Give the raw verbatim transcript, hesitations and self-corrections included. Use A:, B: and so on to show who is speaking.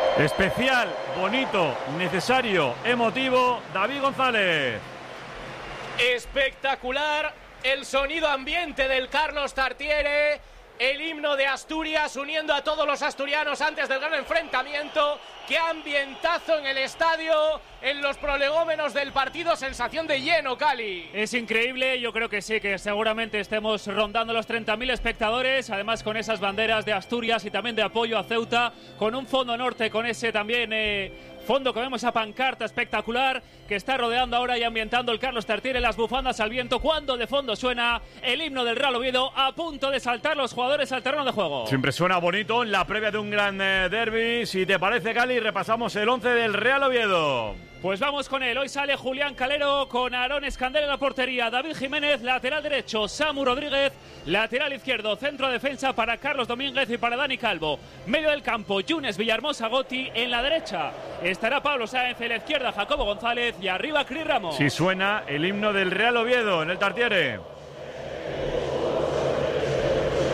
A: Especial, bonito, necesario, emotivo, David González.
B: Espectacular el sonido ambiente del Carlos Tartiere, el himno de Asturias uniendo a todos los asturianos antes del gran enfrentamiento. ¡Qué ambientazo en el estadio! En los prolegómenos del partido, sensación de lleno, Cali.
C: Es increíble, yo creo que sí, que seguramente estemos rondando los treinta mil espectadores, además con esas banderas de Asturias y también de apoyo a Ceuta, con un fondo norte, con ese también eh, fondo que vemos, esa pancarta espectacular que está rodeando ahora y ambientando el Carlos Tartiere, las bufandas al viento, cuando de fondo suena el himno del Real Oviedo, a punto de saltar los jugadores al terreno de juego.
A: Siempre suena bonito en la previa de un gran eh, derbi. Si te parece, Cali, repasamos el once del Real Oviedo.
C: Pues vamos con él. Hoy sale Julián Calero con Aarón Escandel en la portería, David Jiménez, lateral derecho, Samu Rodríguez, lateral izquierdo, centro defensa para Carlos Domínguez y para Dani Calvo. Medio del campo, Yunes Villahermosa Gotti. En la derecha estará Pablo Sáenz, en la izquierda Jacobo González y arriba Cris Ramos.
A: Si suena el himno del Real Oviedo en el Tartiere.